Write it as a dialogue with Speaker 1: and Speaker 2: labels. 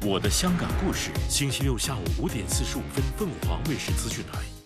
Speaker 1: 我的香港故事，星期六下午5点45分，凤凰卫视资讯台。